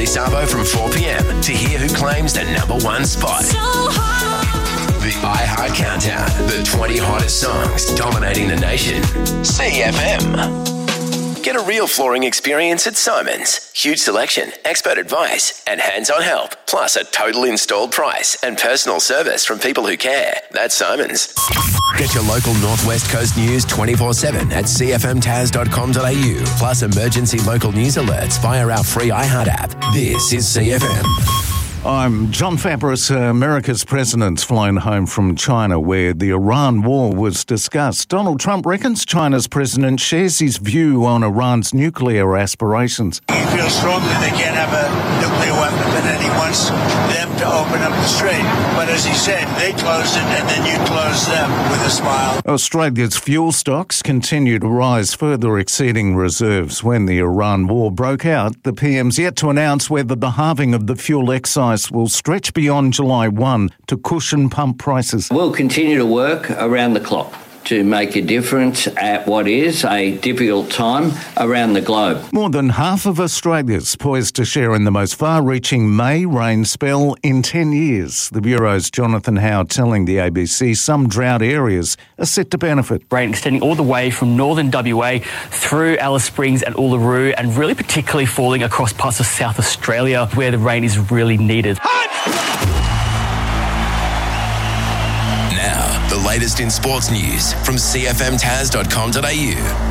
Sabo from 4 p.m. to hear who claims the number one spot. The iHeart Countdown, the 20 hottest songs dominating the nation. CFM. Get a real flooring experience at Simon's. Huge selection, expert advice, and hands-on help. Plus a total installed price and personal service from people who care. That's Simon's. Get your local Northwest Coast news 24/7 at cfmtaz.com.au. Plus emergency local news alerts via our free iHeart app. This is CFM. I'm John Fabris. America's president's flown home from China where the Iran war was discussed. Donald Trump reckons China's president shares his view on Iran's nuclear aspirations. He feels strongly they can't have a nuclear weapon, but then he wants them to open up the strait. But as he said, they closed it and then you closed them with a smile. Australia's fuel stocks continue to rise, further exceeding reserves. When the Iran war broke out, the PM's yet to announce whether the halving of the fuel excise will stretch beyond July 1 to cushion pump prices. We'll continue to work around the clock to make a difference at what is a difficult time around the globe. More than half of Australia's poised to share in the most far-reaching May rain spell in 10 years. The Bureau's Jonathan Howe telling the ABC some drought areas are set to benefit. Rain extending all the way from northern WA through Alice Springs and Uluru, and really particularly falling across parts of South Australia where the rain is really needed. Now, the latest in sports news from cfmtaz.com.au.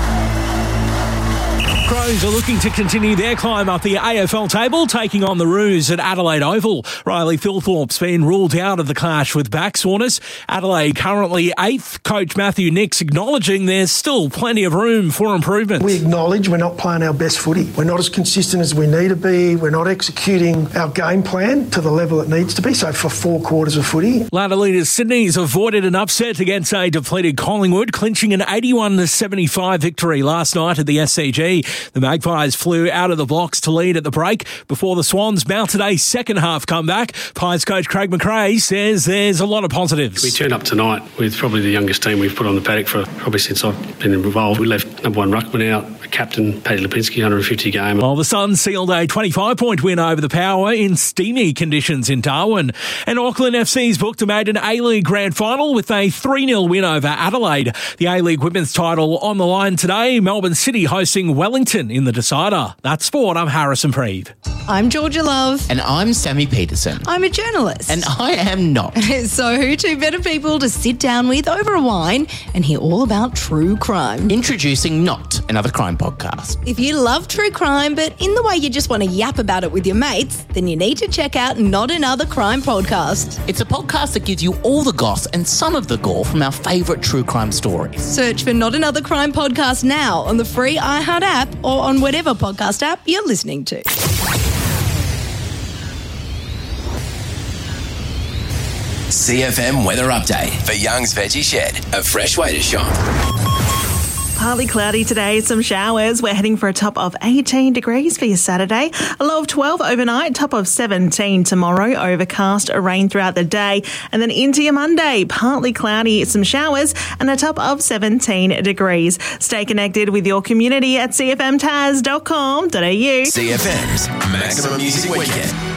Crows are looking to continue their climb up the AFL table, taking on the Roos at Adelaide Oval. Riley Philthorpe's been ruled out of the clash with Backsawners. Adelaide currently 8th. Coach Matthew Nicks acknowledging there's still plenty of room for improvement. We acknowledge we're not playing our best footy. We're not as consistent as we need to be. We're not executing our game plan to the level it needs to be. So for 4 quarters of footy. Ladder leaders Sydney's avoided an upset against a depleted Collingwood, clinching an 81-75 victory last night at the SCG. The Magpies flew out of the blocks to lead at the break before the Swans mounted a second-half comeback. Pies coach Craig McRae says there's a lot of positives. We turned up tonight with probably the youngest team we've put on the paddock for probably since I've been involved. We left number 1 ruckman out, captain Paddy Lipinski, 150 game. While the Suns sealed a 25-point win over the Power in steamy conditions in Darwin. And Auckland FC's booked a maiden A-League Grand Final with a 3-0 win over Adelaide. The A-League Women's title on the line today. Melbourne City hosting Wellington in the decider. That's sport. I'm Harrison Preeve. I'm Georgia Love. And I'm Sammy Peterson. I'm a journalist. And I am not. So who two better people to sit down with over a wine and hear all about true crime? Introducing Not Another Crime Podcast. If you love true crime, but in the way you just want to yap about it with your mates, then you need to check out Not Another Crime Podcast. It's a podcast that gives you all the goss and some of the gore from our favourite true crime stories. Search for Not Another Crime Podcast now on the free iHeart app or on whatever podcast app you're listening to. CFM weather update for Young's Veggie Shed, a fresh way to shop. Partly cloudy today, some showers. We're heading for a top of 18 degrees for your Saturday. A low of 12 overnight, top of 17 tomorrow. Overcast, rain throughout the day. And then into your Monday, partly cloudy, some showers and a top of 17 degrees. Stay connected with your community at cfmtaz.com.au. CFM's Maximum Music Weekend.